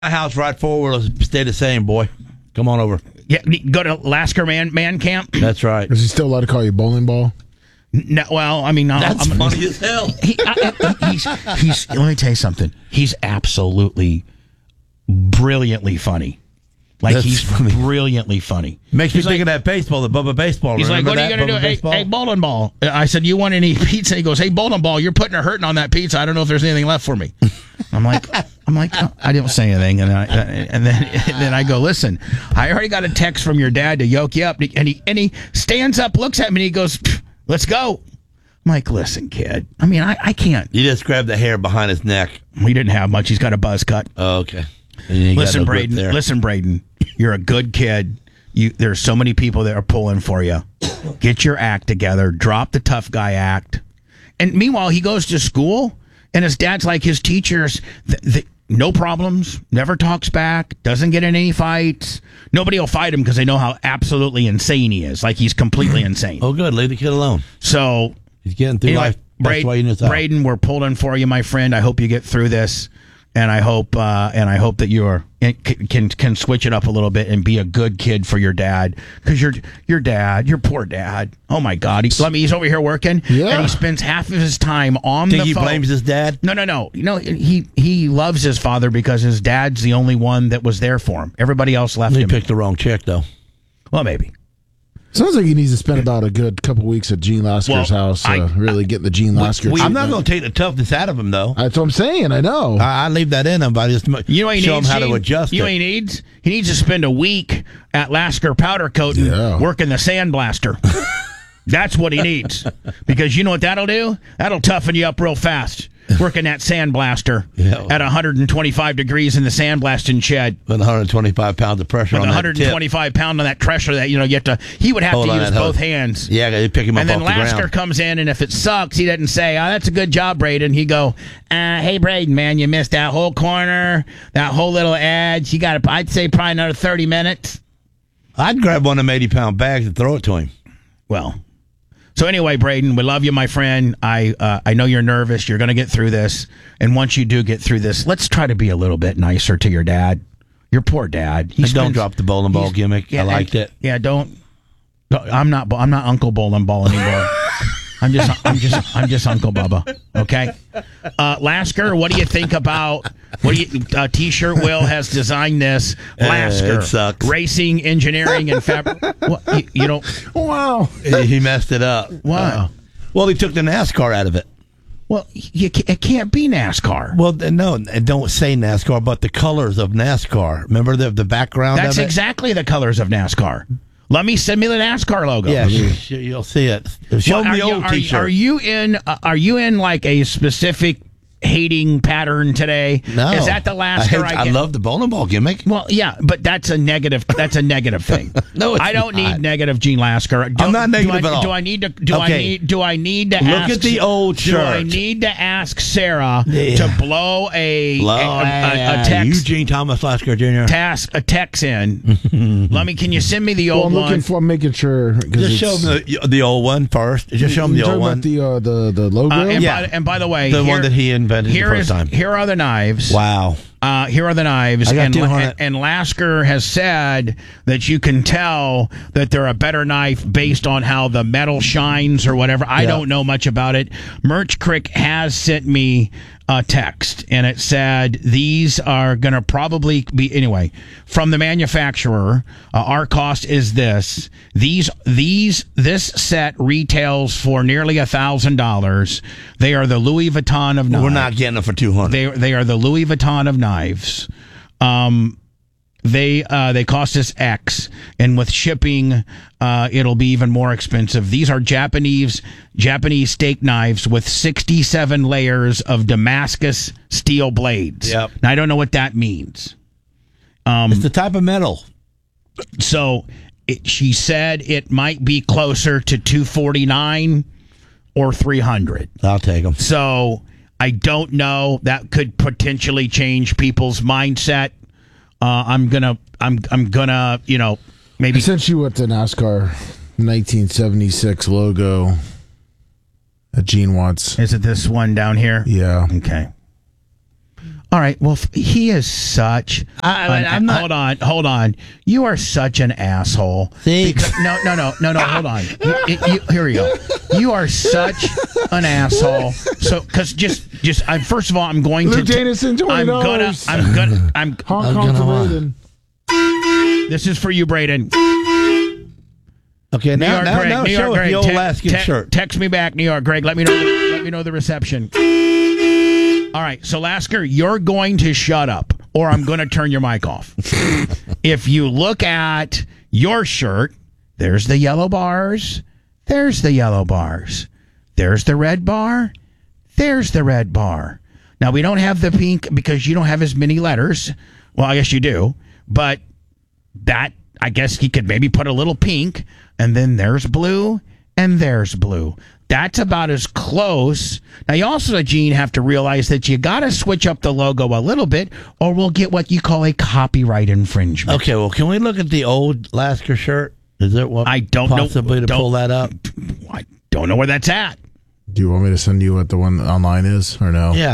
My house right forward will stay the same, boy. Come on over. Yeah, go to Lasker man camp. That's right. Is he still allowed to call you bowling ball? No, well, I mean, That's funny as hell. He's. Let me tell you something. He's absolutely brilliantly funny. Like That's he's funny. brilliantly funny. Makes me He's think like- of that baseball, the Bubba baseball. He's like, Remember what are you that, going to do? Bubba baseball? Hey, bowling ball. I said, you want any pizza? He goes, hey, bowling ball, you're putting a hurting on that pizza. I don't know if there's anything left for me. I'm like, oh, I didn't say anything. And then I go, listen, I already got a text from your dad to yoke you up. And he stands up, looks at me, and he goes, let's go. I'm like, listen, kid. I mean, I can't. You just grabbed the hair behind his neck. We didn't have much. He's got a buzz cut. Oh, okay. Listen, Braden, you're a good kid. There's so many people that are pulling for you. Get your act together. Drop the tough guy act. And meanwhile, he goes to school, and his dad's like his teachers. No problems. Never talks back. Doesn't get in any fights. Nobody will fight him because they know how absolutely insane he is. Like he's completely insane. Oh, good. Leave the kid alone. So He's getting through life. That's why you know it's out. Braden, we're pulling for you, my friend. I hope you get through this. And I hope that you can switch it up a little bit and be a good kid for your dad, because your poor dad. Oh my God, he's over here working, and he spends half of his time on the phone. Think he blames his dad? No. He loves his father because his dad's the only one that was there for him. Everybody else left him. He picked the wrong chick, though. Well, maybe. Sounds like he needs to spend about a good couple weeks at Gene Lasker's house, really getting the Gene Lasker treatment. I'm not going to take the toughness out of him, though. That's what I'm saying. I know. I leave that in him, but I just you know what he show needs, him how to Gene? adjust You know what he needs? He needs to spend a week at Lasker Powder Coating working the sandblaster. That's what he needs. Because you know what that'll do? That'll toughen you up real fast. Working that sandblaster at 125 degrees in the sandblasting shed. With 125 pounds of pressure on that 125 pound on that pressure that, you have to, he would have to use both hands. Yeah, they pick him up off the ground. And then Lasker comes in, and if it sucks, he doesn't say, oh, that's a good job, Braden. He go, hey, Braden, man, you missed that whole corner, that whole little edge. You got, I'd say probably another 30 minutes. I'd grab one of them 80-pound bags and throw it to him. Well, so anyway, Braden, we love you, my friend. I know you're nervous. You're going to get through this. And once you do get through this, let's try to be a little bit nicer to your dad. Your poor dad. Don't drop the bowling ball gimmick. I liked it. Yeah, don't. I'm not Uncle Bowling Ball anymore. I'm just Uncle Bubba. Okay. Lasker, what do you think about? T-shirt Will has designed this. Lasker, it sucks. Racing, engineering, and fabric. You don't. Wow. He messed it up. Why? Well, he took the NASCAR out of it. Well, it can't be NASCAR. Well, no, don't say NASCAR, but the colors of NASCAR. Remember the background of it? That's exactly the colors of NASCAR. Send me the NASCAR logo. Yeah, you'll see it. Show me the old T-shirt. Are you in like a specific hating pattern today? No. Is that the Lasker I love the bowling ball gimmick. Well, yeah, but that's a negative. That's a negative thing. No, it's I don't not. need negative Gene Lasker. I'm not negative at all. Do I need to? Do I need to look ask? at the old shirt? Do I need to ask Sarah to blow a text? Eugene Thomas Lasker Jr. A text in. Can you send me the old one? I'm making sure. Just show them the old one first. Just show them the old one. About the logo. And by the way, the one that he invented the first time. Here are the knives. Wow. Here are the knives. And Lasker has said that you can tell that they're a better knife based on how the metal shines or whatever. I don't know much about it. Merch Crick has sent me a text, and it said these are going to probably be, anyway, from the manufacturer, our cost is this. This set retails for nearly $1,000. They are the Louis Vuitton of knives. We're not getting them for $200. They are the Louis Vuitton of knives. They cost us X, and with shipping, it'll be even more expensive. These are Japanese steak knives with 67 layers of Damascus steel blades. Yep. Now, I don't know what that means. It's the type of metal. So she said it might be closer to $249 or $300. I'll take them. So I don't know. That could potentially change people's mindset. I'm gonna, maybe. I sent you what the NASCAR 1976 logo that Gene wants. Is it this one down here? Yeah. Okay. All right. Well, he is such. I'm not. Hold on. You are such an asshole. See? No. Hold on. Here we go. You are such an asshole. So, because first of all, I'm going Luke to. Dennison, $20. I'm Hong Kong to Braden. This is for you, Braden. Okay, now show us the old Alaskan shirt. Text me back, New York, Greg. Let me know the reception. All right, so Lasker, you're going to shut up, or I'm going to turn your mic off. If you look at your shirt, there's the yellow bars. There's the yellow bars. There's the red bar. There's the red bar. Now, we don't have the pink because you don't have as many letters. Well, I guess you do, but that, I guess he could maybe put a little pink, and then there's blue, and there's blue. That's about as close. Now, you also, Gene, have to realize that you got to switch up the logo a little bit, or we'll get what you call a copyright infringement. Okay, well, can we look at the old Lasker shirt? Is it what I don't possibly know, to pull that up? I don't know where that's at. Do you want me to send you what the one online is, or no? Yeah.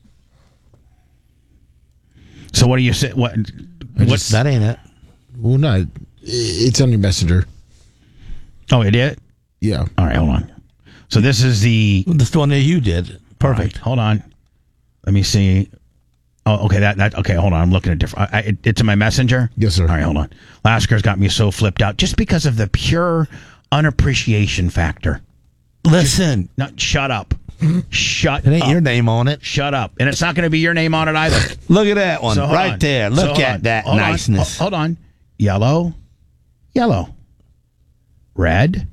So what do you say? What's that? Ain't it? Well, no, it's on your messenger. Oh, it is? Yeah. All right, hold on. So this is the one that you did. Perfect. Right, hold on. Let me see. Oh, okay. Okay. Hold on. I'm looking at different. It's in my messenger. Yes, sir. All right, hold on. Lasker's got me so flipped out just because of the pure unappreciation factor. Listen. Shut up. Shut up. It ain't up. Your name on it. Shut up. And it's not going to be your name on it either. Look at that one right there. Look at that niceness. Hold on. Yellow. Red.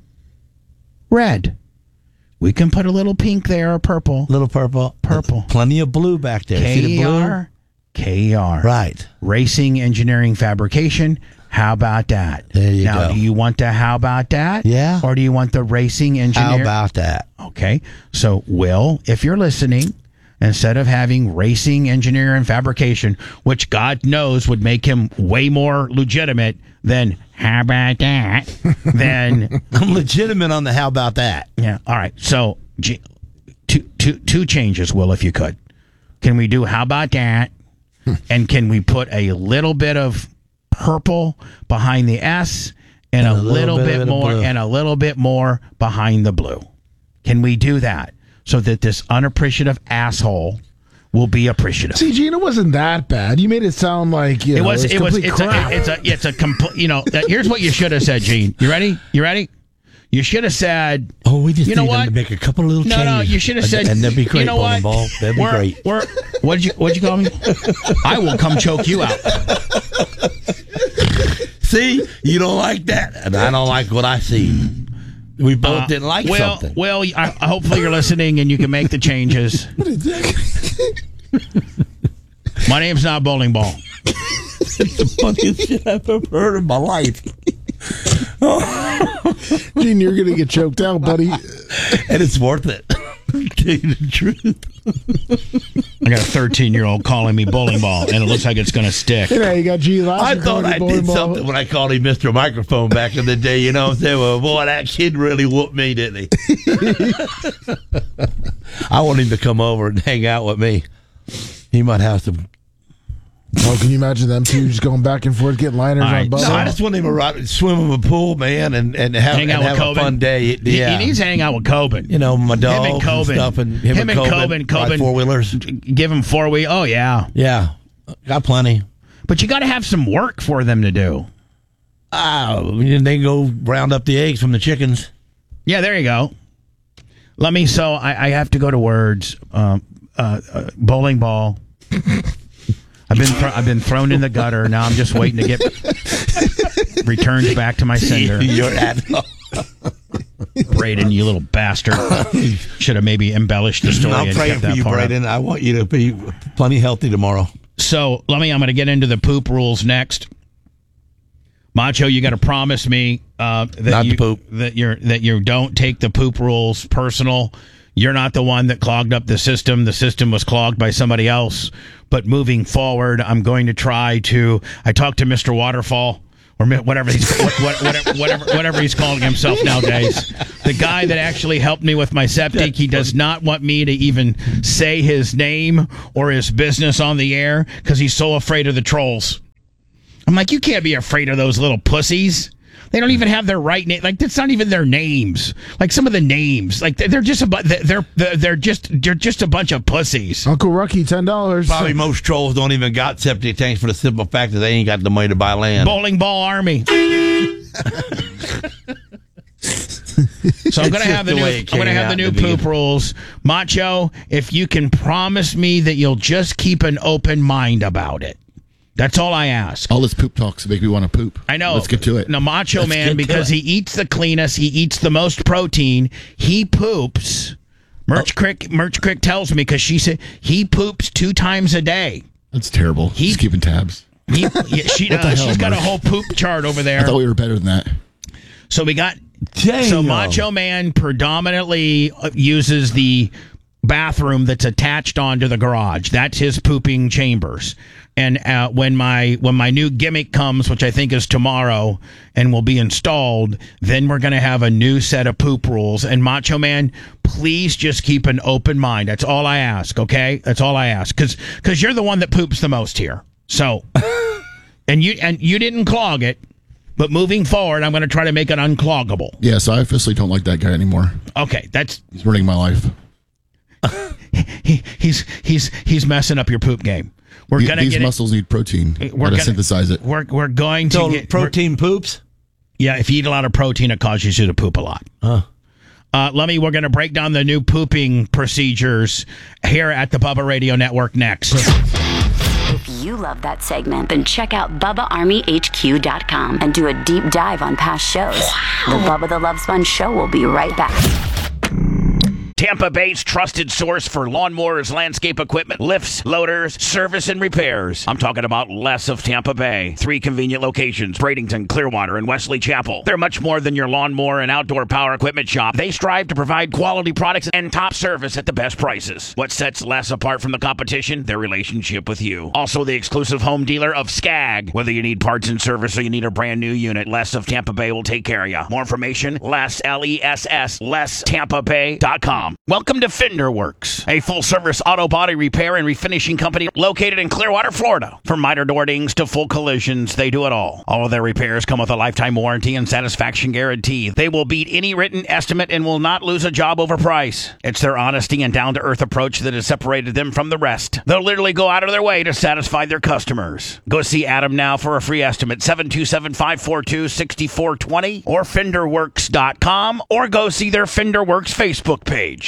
We can put a little pink there or purple. Little purple. Plenty of blue back there. KER. Right. Racing Engineering Fabrication. How about that? There you go. Now, do you want the how about that? Yeah. Or do you want the racing engineer? How about that? Okay. So, Will, if you're listening, instead of having racing engineer and fabrication, which God knows would make him way more legitimate than how about that, then I'm legitimate on the how about that. Yeah. All right. So two changes, Will, if you could. Can we do how about that? And can we put a little bit of purple behind the S and a little bit more and a little bit more behind the blue? Can we do that so that this unappreciative asshole will be appreciative? See, Gene, it wasn't that bad. You made it sound like it's a complete. Here's what you should have said, Gene. You ready? You should have said. Oh, we just need them to make a couple of little changes. No, you should have said. And that'd be great. You know what? Ball. That'd be great. What'd you call me? I will come choke you out. See, you don't like that, and I don't like what I see. We both didn't like something. Well, hopefully you're listening and you can make the changes. My name's not Bowling Ball. It's the funniest shit I've ever heard in my life. Gene, you're going to get choked out, buddy. And it's worth it. Tell you the truth. I got a 13-year-old calling me Bowling Ball, and it looks like it's going to stick. Yeah, you got G. I thought I did something when I called him Mr. Microphone back in the day. You know what I'm saying? Well, boy, that kid really whooped me, didn't he? I want him to come over and hang out with me. He might have some. Oh, can you imagine them two just going back and forth, getting liners on Bubba? No, I just want him to swim in a pool, man, and have a fun day. Yeah. He needs to hang out with Coben. You know, my dog and stuff. And him and Coben. Four-wheelers. Give him four-wheel. Oh, yeah. Yeah. Got plenty. But you got to have some work for them to do. Oh, they go round up the eggs from the chickens. Yeah, there you go. So I have to go to words. Bowling ball. I've been thrown in the gutter. Now I'm just waiting to get returned back to my sender. You're at Braden, you little bastard. Should have maybe embellished the story. I'm praying for you, Braden. I want you to be plenty healthy tomorrow. So I'm going to get into the poop rules next. Macho, you got to promise me that you don't take the poop rules personal. You're not the one that clogged up the system. The system was clogged by somebody else. But moving forward, I'm going to try to. I talked to Mr. Waterfall or whatever he's calling himself nowadays. The guy that actually helped me with my septic, he does not want me to even say his name or his business on the air because he's so afraid of the trolls. I'm like, you can't be afraid of those little pussies. They don't even have their right name. Like, that's not even their names. Like, some of the names, like, they're just a bunch of pussies. Uncle Rucky, $10. Probably most trolls don't even got septic tanks for the simple fact that they ain't got the money to buy land. Bowling ball army. So I'm going to have the new poop rules. Macho, if you can promise me that you'll just keep an open mind about it. That's all I ask. All this poop talks make me want to poop. I know. Let's get to it. Now, Macho Man, because he eats the cleanest, he eats the most protein, he poops. Merch Crick tells me, because she said he poops 2 times a day. That's terrible. He's keeping tabs. She's got a whole poop chart over there. I thought we were better than that. So Macho Man predominantly uses the bathroom that's attached onto the garage. That's his pooping chambers. And when my new gimmick comes, which I think is tomorrow, and will be installed, then we're going to have a new set of poop rules. And Macho Man, please just keep an open mind. That's all I ask, okay? That's all I ask. Because you're the one that poops the most here. So, and you didn't clog it, but moving forward, I'm going to try to make it uncloggable. Yeah, so I officially don't like that guy anymore. Okay, he's ruining my life. He's messing up your poop game. These muscles need protein. We're going to synthesize it. We're going to get protein poops. Yeah, if you eat a lot of protein, it causes you to poop a lot. Lummy, we're going to break down the new pooping procedures here at the Bubba Radio Network next. If you love that segment, then check out BubbaArmyHQ.com and do a deep dive on past shows. The Bubba the Love Sponge Show will be right back. Tampa Bay's trusted source for lawnmowers, landscape equipment, lifts, loaders, service, and repairs. I'm talking about Les of Tampa Bay. 3 convenient locations, Bradenton, Clearwater, and Wesley Chapel. They're much more than your lawnmower and outdoor power equipment shop. They strive to provide quality products and top service at the best prices. What sets Les apart from the competition? Their relationship with you. Also, the exclusive home dealer of Skag. Whether you need parts and service or you need a brand new unit, Les of Tampa Bay will take care of you. More information, Les, L-E-S-S, LesTampaBay.com. Welcome to Fender Works, a full-service auto body repair and refinishing company located in Clearwater, Florida. From miter door dings to full collisions, they do it all. All of their repairs come with a lifetime warranty and satisfaction guarantee. They will beat any written estimate and will not lose a job over price. It's their honesty and down-to-earth approach that has separated them from the rest. They'll literally go out of their way to satisfy their customers. Go see Adam now for a free estimate, 727-542-6420 or FenderWorks.com, or go see their Fender Works Facebook page.